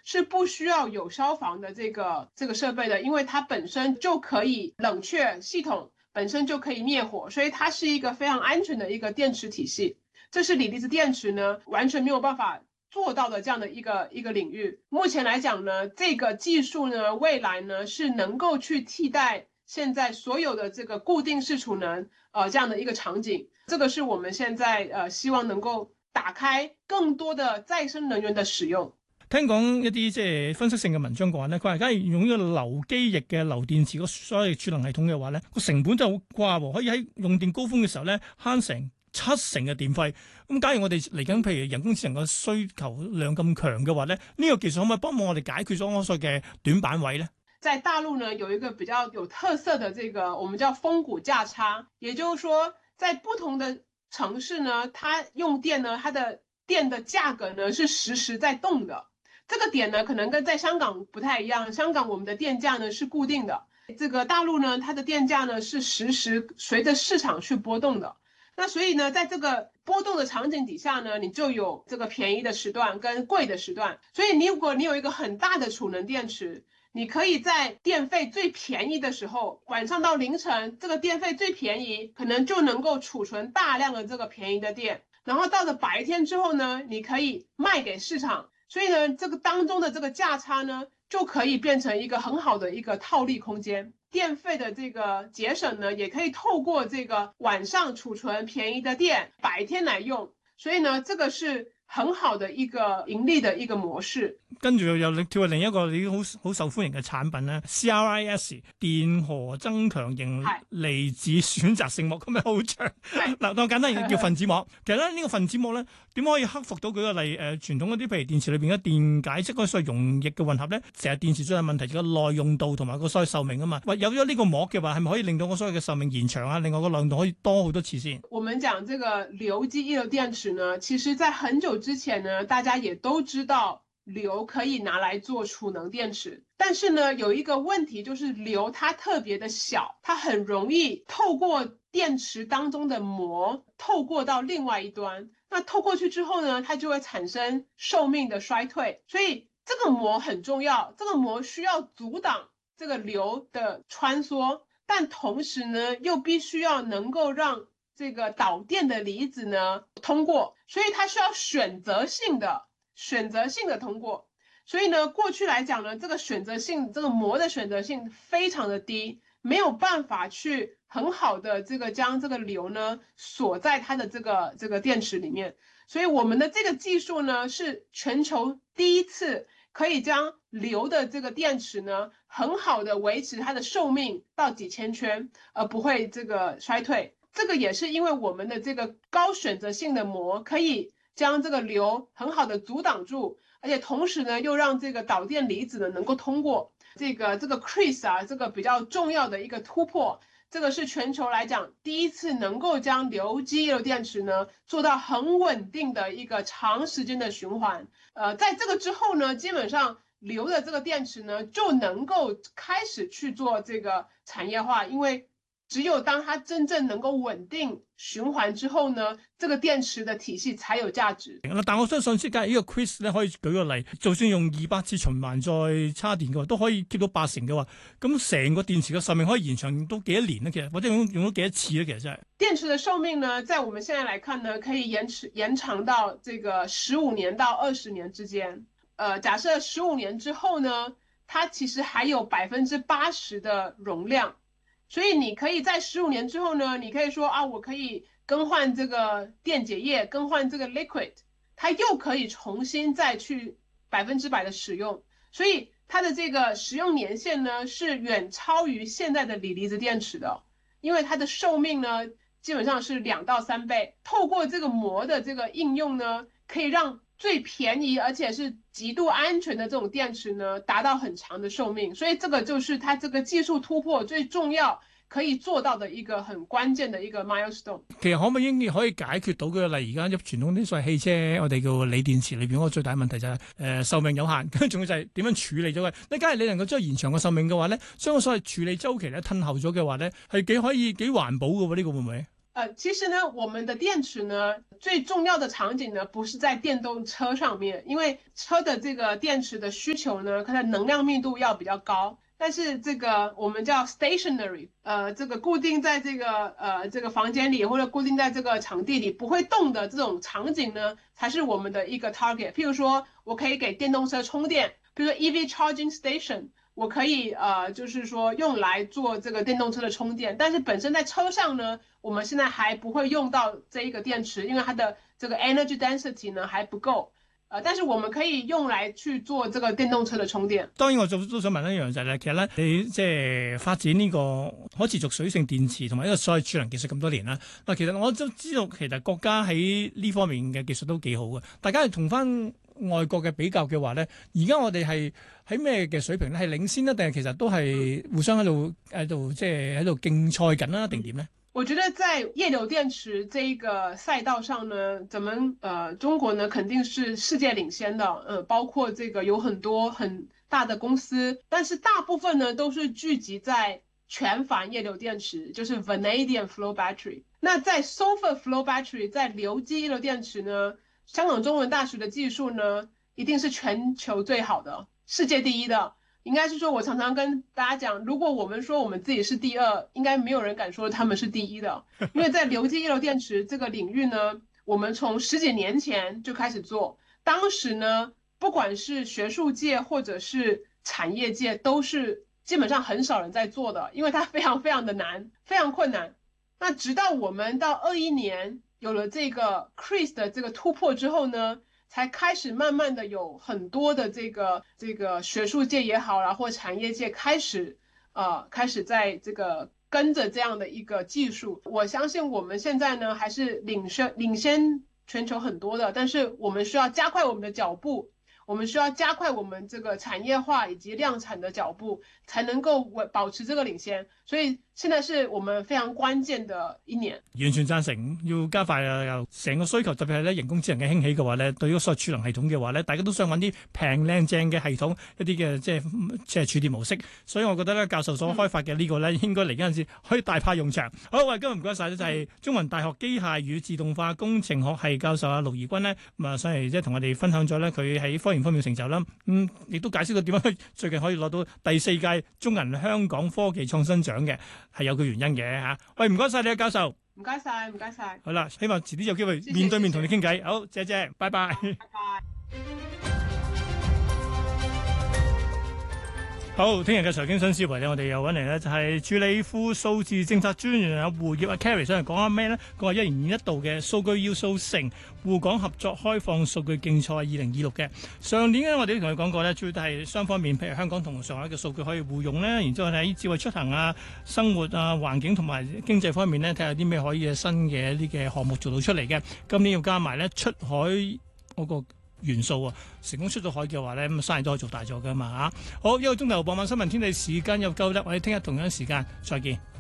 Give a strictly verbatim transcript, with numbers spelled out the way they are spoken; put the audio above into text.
是不需要有消防的这个这个设备的，因为它本身就可以冷却系统本身就可以灭火，所以它是一个非常安全的一个电池体系。这是锂离子电池呢完全没有办法做到的这样的一个一个领域。目前来讲呢，这个技术呢，未来呢是能够去替代现在所有的这个固定式储能呃这样的一个场景。这个是我们現在呃希望能夠打開更多的再生能源的使用。 聽講一啲即係分析性嘅文章嘅話咧，佢話假如用呢個流機翼嘅流電池個所謂儲能系統嘅話咧，個成本真係好貴喎，可以喺用電高峰嘅時候咧慳成七成嘅電費。咁假如我哋嚟緊譬如人工智能嘅需求量咁強嘅話咧，呢、這個技術可唔可以幫我哋解決咗我所謂嘅短板位咧？ 在大陸呢有一個比較有特色的這個我們叫峰谷價差，也就是說在不同的城市呢，它用電呢，它的電的價格呢是實時在動的。這個點呢可能跟在香港不太一樣，香港我們的電價呢是固定的，這個大陸呢它的電價呢是實時隨着市場去波動的。那所以呢在這個波動的場景底下呢，你就有這個便宜的時段跟貴的時段。所以你如果你有一個很大的儲能電池，你可以在電費最便宜的時候，晚上到凌晨這個電費最便宜，可能就能夠儲存大量的這個便宜的電，然後到了白天之後呢，你可以賣給市場。所以呢這個當中的這個價差呢就可以變成一個很好的一個套利空間。電費的這個節省呢也可以透過這個晚上儲存便宜的電，白天來用。所以呢這個是很好的一個盈利的一個模式。 跟住又跳去另一個你好好受歡迎嘅產品咧 ，C R I S 電荷增強型離子選擇性膜，咁咪好長。嗱，當簡單嘢叫分子膜。其實咧呢、這個分子膜咧點可以克服到舉個例誒、呃、傳統嗰啲譬如電池裏邊嘅電解質嗰個所謂溶液嘅混合咧，成日電池最大問題就係個耐用度同埋個所謂壽命啊嘛。喂，有咗呢個膜嘅話，係咪可以令到我所謂嘅壽命延長啊？另外個耐用度可以多好多次先。 我們講這個流機液流電池呢，其實在很久之前呢，大家也都知道硫可以拿來做儲能電池，但是呢有一個問題，就是硫它特別的小，它很容易透過電池當中的膜透過到另外一端，那透過去之後呢，它就會產生壽命的衰退。所以這個膜很重要，這個膜需要阻擋這個硫的穿梭，但同時呢又必須要能夠讓這個導電的離子呢通過，所以它需要選擇性的選擇性的通過。所以呢過去來講呢，這個選擇性這個膜的選擇性非常的低，沒有辦法去很好的這個將這個硫呢鎖在它的這個這個電池裡面。所以我們的這個技術呢是全球第一次可以將硫的這個電池呢很好的維持它的壽命到幾千圈，而不會這個衰退。這個也是因為我們的這個高選擇性的膜可以將這個硫很好的阻擋住，而且同時呢又讓這個導電離子呢能夠通過。這個這個 C R I S 啊，這個比較重要的一個突破，這個是全球來講第一次能夠將流機流電池呢做到很穩定的一個長時間的循環。呃，在這個之後呢，基本上硫的這個電池呢就能夠開始去做這個產業化，因為只有當它真正能夠穩定循環之後呢，這個電池的體系才有價值。 但我相信設計呢個 C R I S 咧，可以舉個例，就算用二百次循環再插電嘅話，都可以 keep 到八成嘅話，咁成個電池嘅壽命可以延長到幾多年呢？其實或者用用咗幾多次呢？其實真係電池的壽命呢，在我們現在來看呢，可以延遲延長到這個十五年到二十年之間。呃，假設十五年之後呢，它其實還有百分之八十的容量。所以你可以在十五年之後呢，你可以說啊，我可以更換這個電解液，更換這個 liquid，它又可以重新再去百分之百的使用。所以它的這個使用年限呢，是遠超於現在的鋰離子電池的，因為它的壽命呢，基本上是兩到三倍。透過這個膜的這個應用呢，可以讓最便宜而且是極度安全的這種電池呢，達到很長的壽命。所以這個就是它這個技術突破最重要可以做到的一個很關鍵的一個 milestone。 其實可唔可以可以解決到嘅？例如而家傳統啲所謂汽車，我哋叫鋰電池裏邊嗰個最大問題就係、是、誒、呃、壽命有限，跟住仲要就係點樣處理咗佢。你假如你能夠將延長個壽命嘅話咧，將個所謂處理周期咧褪後咗嘅話咧，係幾可以幾環保嘅喎？呢、這個會唔會？ 呃，其實呢，我們的電池呢，最重要的場景呢，不是在電動車上面，因為車的這個電池的需求呢，它的能量密度要比較高。但是這個我們叫 stationary，呃，這個固定在這個呃這個房間裡或者固定在這個場地裡不會動的這種場景呢，才是我們的一個 target。譬如說，我可以給電動車充電，譬如說 E V charging station。我可以呃，就是說用來做這個電動車的充電，但是本身在車上呢，我們現在還不會用到這一個電池，因為它的這個 energy density 呢還不夠。呃，但是我們可以用來去做這個電動車的充電。 當然我就都想問一樣就係咧，其實咧你即係發展呢個可持續水性電池同埋呢個所謂儲能技術咁多年啦，嗱其實我都知道其實國家喺呢方面嘅技術都幾好嘅，大家係同翻外國嘅比較嘅話咧，而家我哋係喺咩嘅水平咧？係領先咧，定係其實都係互相喺度喺度即係喺度競賽緊啦，定點咧？ 我覺得在液流電池這一個賽道上呢，咱們呃中國呢肯定是世界領先的，呃包括這個有很多很大的公司，但是大部分呢都是聚集在全钒液流電池，就是 vanadium flow battery。那在 sulfur flow battery， 在流基液流電池呢，香港中文大學的技術呢，一定是全球最好的，世界第一的。應該是說，我常常跟大家講，如果我們說我們自己是第二，應該沒有人敢說他們是第一的。因為在流基液流電池這個領域呢，我們從十幾年前就開始做，當時呢，不管是學術界或者是產業界，都是基本上很少人在做的，因為它非常非常的難，非常困難。那直到我們到二一年有了這個 C R I S 的這個突破之後呢，才開始慢慢的有很多的這個這個學術界也好啦，或產業界開始，呃，開始在這個跟着這樣的一個技術。我相信我們現在呢，還是領先領先全球很多的，但是我們需要加快我們的腳步。我們需要加快我們這個產業化以及量產的腳步，才能夠維保持這個領先。所以現在是我們非常關鍵的一年。完全贊成，要加快啊！又成個需求，特別係咧人工智能嘅興起嘅話咧，對於所有儲能系統嘅話咧，大家都想揾啲平靚正嘅系統，一啲嘅即係即係儲電模式。所以我覺得咧，教授所開發嘅呢個咧，應該嚟緊陣時可以大派用場。好，喂，今日唔該晒咧，就係、是、中文大學機械與自動化工程學系教授阿盧怡君咧，咁啊上嚟即係同我哋分享咗咧佢喺科研方面成就啦，嗯，亦都解釋到點樣最近可以攞到第四屆中銀香港科技創新獎嘅，係有佢原因嘅吓。喂，唔該晒你啊，教授。唔該晒，唔該晒。好啦，希望遲啲有機會面對面同你傾偈。好，謝謝，拜拜。拜拜。好，聽日嘅財經新思維咧，我哋又揾嚟咧，就係處理副數字政策專員阿胡業阿 Carrie 上嚟講下咩咧？佢話一年一度嘅數據要素城滬港合作開放數據競賽二零二六嘅。上年咧，我哋都同佢講過咧，主要都係雙方面，譬如香港同上海嘅數據可以互用咧，然之後喺智慧出行啊、生活啊、環境同埋經濟方面咧，睇下啲咩可以新嘅一啲嘅項目做到出嚟嘅。今年要加埋咧出海嗰個元素啊，成功出咗海嘅話咧，咁生意都可以做大咗噶嘛嚇。好，一個鐘頭傍晚新聞天地時間又夠啦，我哋聽日同樣時間再見。